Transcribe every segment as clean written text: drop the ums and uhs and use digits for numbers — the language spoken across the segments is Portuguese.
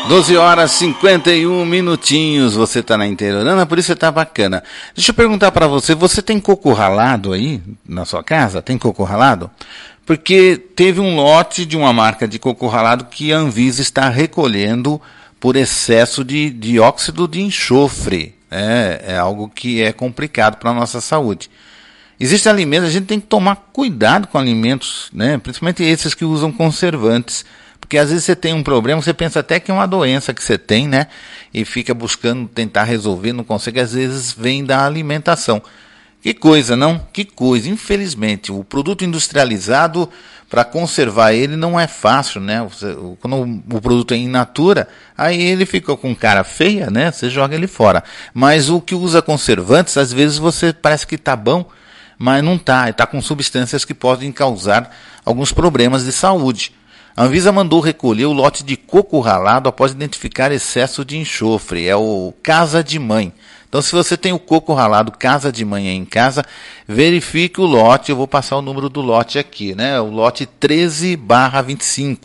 12h51. Você tá na Interiorana, por isso você tá bacana. Deixa eu perguntar pra você, você tem coco ralado aí na sua casa? Tem coco ralado? Porque teve um lote de uma marca de coco ralado que a Anvisa está recolhendo por excesso de dióxido de enxofre. É algo que é complicado para a nossa saúde. Existem alimentos, a gente tem que tomar cuidado com alimentos, né? Principalmente esses que usam conservantes. Porque às vezes você tem um problema, você pensa até que é uma doença que você tem, né? E fica buscando tentar resolver, não consegue, às vezes vem da alimentação. Que coisa, não? Que coisa. Infelizmente, o produto industrializado, para conservar ele, não é fácil, né? Quando o produto é in natura, aí ele fica com cara feia, né? Você joga ele fora. Mas o que usa conservantes, às vezes você parece que está bom, mas não está. Está com substâncias que podem causar alguns problemas de saúde. A Anvisa mandou recolher o lote de coco ralado após identificar excesso de enxofre. É o Casa de Mãe. Então, se você tem o coco ralado Casa de Mãe aí em casa, verifique o lote. Eu vou passar o número do lote aqui, né? O lote 13/25.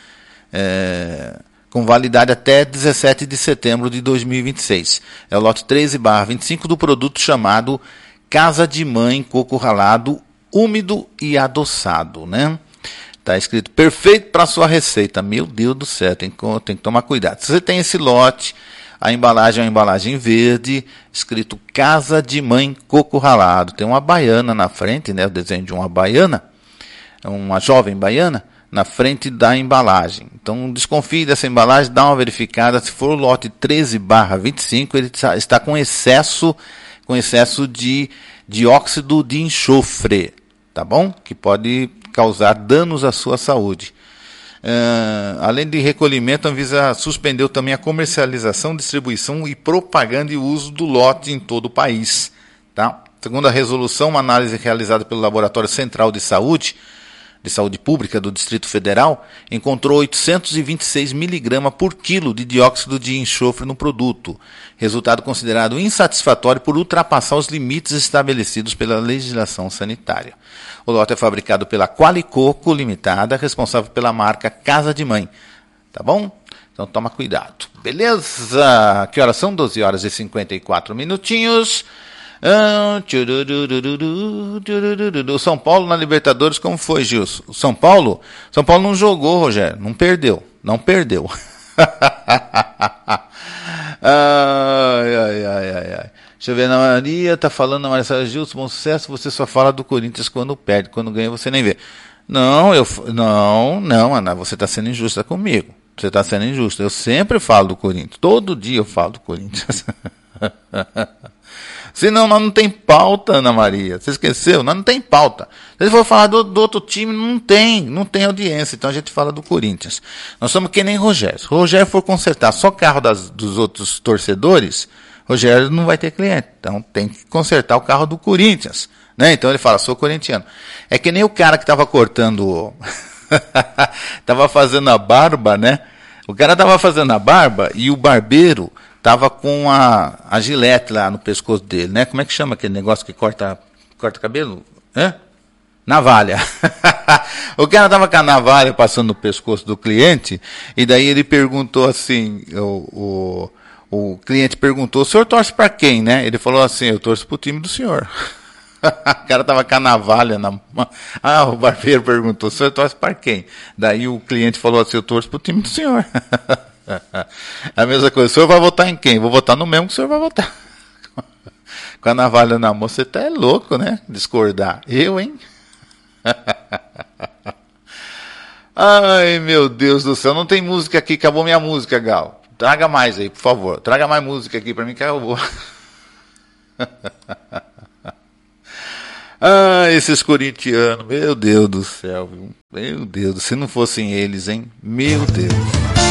Com validade até 17 de setembro de 2026. É o lote 13/25 do produto chamado Casa de Mãe Coco Ralado Úmido e Adoçado, né? Está escrito perfeito para a sua receita. Meu Deus do céu, tem que tomar cuidado. Se você tem esse lote, a embalagem é uma embalagem verde, escrito Casa de Mãe Coco Ralado. Tem uma baiana na frente, né, o desenho de uma baiana, uma jovem baiana, na frente da embalagem. Então desconfie dessa embalagem, dá uma verificada. Se for o lote 13/25, ele está com excesso de dióxido de enxofre, tá bom? Que pode causar danos à sua saúde. Além de recolhimento, a Anvisa suspendeu também a comercialização, distribuição e propaganda e uso do lote em todo o país. Tá? Segundo a resolução, uma análise realizada pelo Laboratório Central de Saúde Pública do Distrito Federal, encontrou 826 mg por quilo de dióxido de enxofre no produto, resultado considerado insatisfatório por ultrapassar os limites estabelecidos pela legislação sanitária. O lote é fabricado pela Qualicoco Limitada, responsável pela marca Casa de Mãe. Tá bom? Então toma cuidado. Beleza? Que horas são? 12h54. O São Paulo na Libertadores, como foi, Gilson? O São Paulo não jogou, Rogério. Não perdeu. Ai. Deixa eu ver, Ana Maria tá falando, Marcelo Gilson, bom sucesso, você só fala do Corinthians quando perde, quando ganha você nem vê. Não, Ana, você tá sendo injusta comigo. Você tá sendo injusta. Eu sempre falo do Corinthians. Todo dia eu falo do Corinthians. Senão nós não tem pauta, Ana Maria. Você esqueceu? Nós não tem pauta. Se for falar do outro time, não tem audiência. Então a gente fala do Corinthians. Nós somos que nem Rogério. Se o Rogério for consertar só carro dos outros torcedores, Rogério não vai ter cliente. Então tem que consertar o carro do Corinthians. Né? Então ele fala, sou corintiano. É que nem o cara que estava cortando... Estava fazendo a barba, né? O cara estava fazendo a barba e o barbeiro... Tava com a gilete lá no pescoço dele, né? Como é que chama aquele negócio que corta cabelo? Navalha. O cara tava com a navalha passando no pescoço do cliente, e daí ele perguntou assim, o cliente perguntou, o senhor torce para quem, né? Ele falou assim, eu torço pro time do senhor. O cara tava com a navalha na mão. O barbeiro perguntou, o senhor torce para quem? Daí o cliente falou assim, eu torço pro time do senhor. A mesma coisa, o senhor vai votar em quem? Vou votar no mesmo que o senhor vai votar. Com a navalha na mão, você tá louco, né? Discordar. Eu, hein? Ai, meu Deus do céu, não tem música aqui, acabou minha música, Gal. Traga mais aí, por favor. Traga mais música aqui pra mim que eu vou. Esses corintianos, meu Deus do céu, viu? Meu Deus, se não fossem eles, hein? Meu Deus.